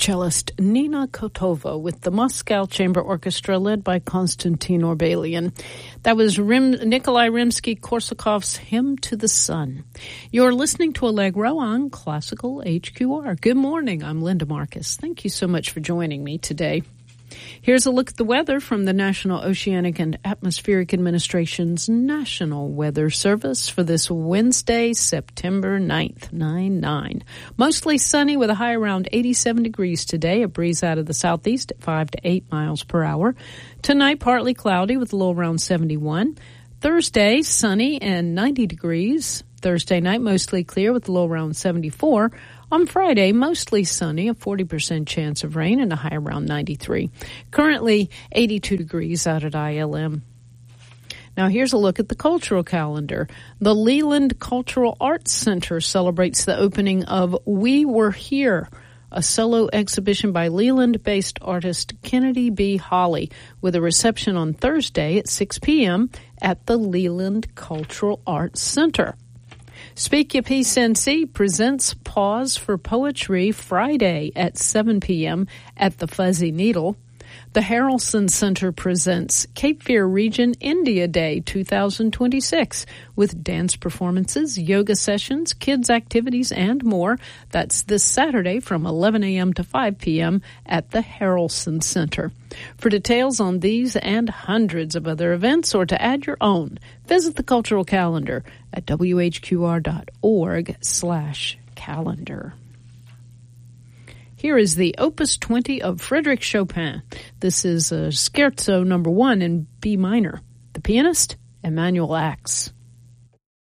cellist Nina Kotova with the Moscow Chamber Orchestra led by Konstantin Orbelian. That was Nikolai Rimsky-Korsakov's Hymn to the Sun. You're listening to Allegro on Classical HQR. Good morning, I'm Linda Marcus. Thank you so much for joining me today. Here's a look at the weather from the National Oceanic and Atmospheric Administration's National Weather Service for this Wednesday, September 9th, 9/9. Mostly sunny with a high around 87 degrees today, a breeze out of the southeast at 5 to 8 miles per hour. Tonight, partly cloudy with a low around 71. Thursday, sunny and 90 degrees. Thursday night, mostly clear with a low around 74. On Friday, mostly sunny, a 40% chance of rain, and a high around 93. Currently, 82 degrees out at ILM. Now here's a look at the cultural calendar. The Leland Cultural Arts Center celebrates the opening of We Were Here, a solo exhibition by Leland-based artist Kennedy B. Holly, with a reception on Thursday at 6 p.m. at the Leland Cultural Arts Center. Speak Your Piece NC presents Pause for Poetry Friday at 7 p.m. at the Fuzzy Needle. The Harrelson Center presents Cape Fear Region India Day 2026 with dance performances, yoga sessions, kids activities, and more. That's this Saturday from 11 a.m. to 5 p.m. at the Harrelson Center. For details on these and hundreds of other events or to add your own, visit the cultural calendar at whqr.org/calendar. Here is the Opus 20 of Frédéric Chopin. This is a Scherzo No. 1 in B minor. The pianist, Emanuel Ax.